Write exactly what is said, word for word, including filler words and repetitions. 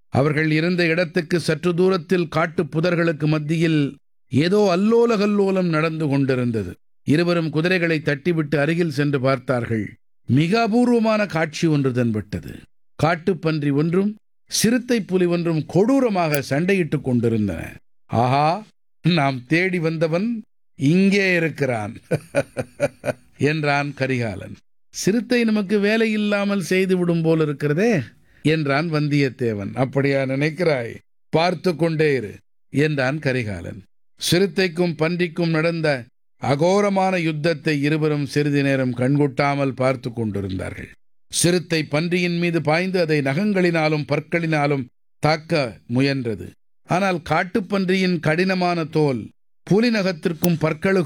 அவர்கள் இருந்த இடத்துக்கு சற்று தூரத்தில் காட்டுப் புதர்களுக்கு மத்தியில் ஏதோ அல்லோல கல்லோலம் நடந்து கொண்டிருந்தது. இருவரும் குதிரைகளை தட்டிவிட்டு அருகில் சென்று பார்த்தார்கள். மிக அபூர்வமான காட்சி ஒன்று தென்பட்டது. காட்டுப்பன்றி ஒன்றும் சிறுத்தை புலி ஒன்றும் கொடூரமாக சண்டையிட்டுக் கொண்டிருந்தன. ஆஹா, நாம் தேடி வந்தவன் இங்கே இருக்கிறான் என்றான் கரிகாலன். சிறுத்தை நமக்கு வேலை இல்லாமல் செய்துவிடும் போல் இருக்கிறதே என்றான் வந்தியத்தேவன். அப்படியா நினைக்கிறாய்? பார்த்து கொண்டே இரு என்றான் கரிகாலன். சிறுத்தைக்கும் பன்றிக்கும் நடந்த அகோரமான யுத்தத்தை இருவரும் சிறிது நேரம் கண்கொட்டாமல் பார்த்து கொண்டிருந்தார்கள். சிறுத்தை பன்றியின் மீது பாய்ந்து அதை நகங்களினாலும் பற்களினாலும் தாக்க முயன்றது. ஆனால் காட்டுப்பன்றியின் கடினமான தோல் புலி நகத்திற்கும் பற்களுக்கும்